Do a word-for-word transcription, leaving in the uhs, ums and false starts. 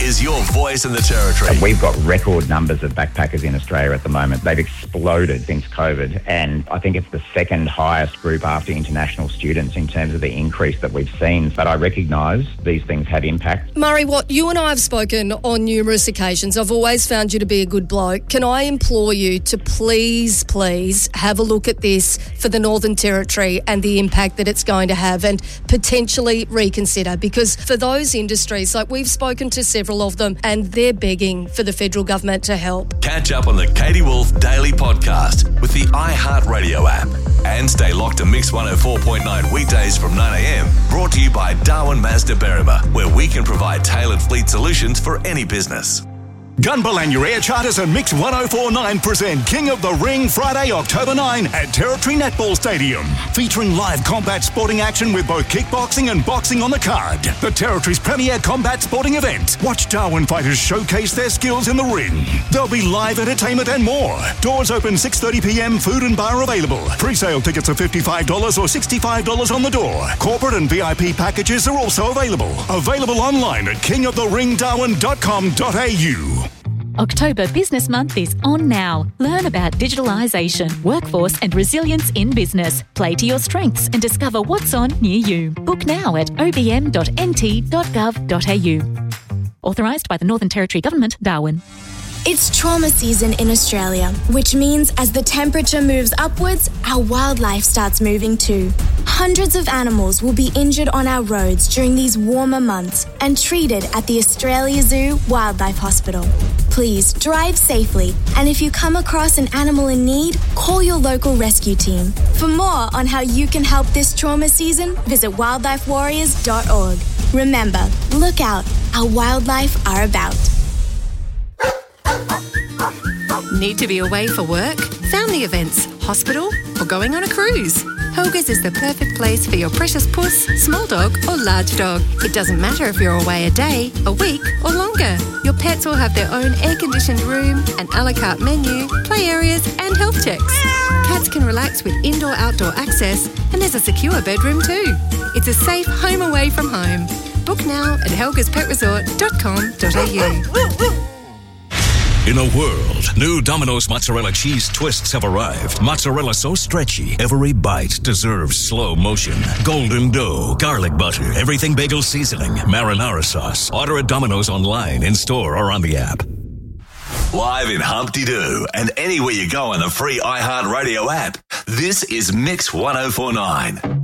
is your voice in the Territory. We've got record numbers of backpackers in Australia at the moment. They've exploded since COVID, and I think it's the second highest group after international students in terms of the increase that we've seen. But I recognise these things have impact. Murray Watt, you and I have spoken on numerous occasions. I've always found you to be a good bloke. Can I implore you to please, please have a look at this for the Northern Territory and the impact that it's going to have, and potentially reconsider, because for those industries, like we've spoken to several of them, and they're begging for the federal government to help. Catch up on the Katie Wolf Daily Podcast with the iHeartRadio app. And stay locked to Mix one oh four point nine weekdays from nine a.m. Brought to you by Darwin Mazda Berrima, where we can provide tailored fleet solutions for any business. Gunbel and your air charters and Mix one oh four point nine present King of the Ring Friday, October ninth at Territory Netball Stadium. Featuring live combat sporting action with both kickboxing and boxing on the card. The Territory's premier combat sporting event. Watch Darwin fighters showcase their skills in the ring. There'll be live entertainment and more. Doors open six thirty p.m, food and bar available. Pre-sale tickets are fifty-five dollars or sixty-five dollars on the door. Corporate and V I P packages are also available. Available online at king of the ring darwin dot com dot a u. October Business Month is on now. Learn about digitalisation, workforce and resilience in business. Play to your strengths and discover what's on near you. Book now at o b m dot n t dot gov dot a u. Authorised by the Northern Territory Government, Darwin. It's trauma season in Australia, which means as the temperature moves upwards, our wildlife starts moving too. Hundreds of animals will be injured on our roads during these warmer months and treated at the Australia Zoo Wildlife Hospital. Please drive safely, and if you come across an animal in need, call your local rescue team. For more on how you can help this trauma season, visit wildlife warriors dot org. Remember, look out, our wildlife are about. Need to be away for work, family events, hospital, or going on a cruise? Helga's is the perfect place for your precious puss, small dog or large dog. It doesn't matter if you're away a day, a week or longer. Your pets will have their own air-conditioned room, an a la carte menu, play areas and health checks. Cats can relax with indoor-outdoor access, and there's a secure bedroom too. It's a safe home away from home. Book now at helgas pet resort dot com dot a u. In a world, new Domino's mozzarella cheese twists have arrived. Mozzarella so stretchy, every bite deserves slow motion. Golden dough, garlic butter, everything bagel seasoning, marinara sauce. Order at Domino's online, in store, or on the app. Live in Humpty Doo and anywhere you go on the free iHeartRadio app. This is Mix one oh four point nine.